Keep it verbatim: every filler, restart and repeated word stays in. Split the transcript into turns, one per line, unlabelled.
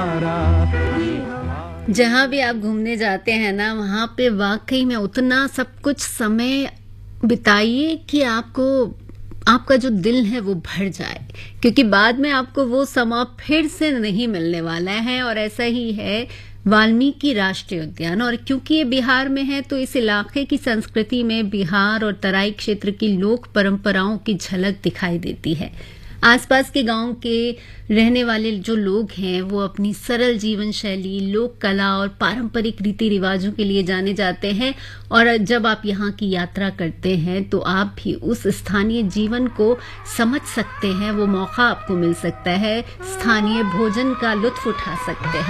जहाँ भी आप घूमने जाते हैं ना, वहाँ पे वाकई में उतना सब कुछ समय बिताइए कि आपको आपका जो दिल है वो भर जाए, क्योंकि बाद में आपको वो समा फिर से नहीं मिलने वाला है। और ऐसा ही है वाल्मीकि राष्ट्रीय उद्यान, और क्योंकि ये बिहार में है तो इस इलाके की संस्कृति में बिहार और तराई क्षेत्र की लोक परंपराओं की झलक दिखाई देती है। आसपास के गांव के रहने वाले जो लोग हैं वो अपनी सरल जीवन शैली, लोक कला और पारंपरिक रीति रिवाजों के लिए जाने जाते हैं। और जब आप यहाँ की यात्रा करते हैं तो आप भी उस स्थानीय जीवन को समझ सकते हैं, वो मौका आपको मिल सकता है, स्थानीय भोजन का लुत्फ उठा सकते हैं।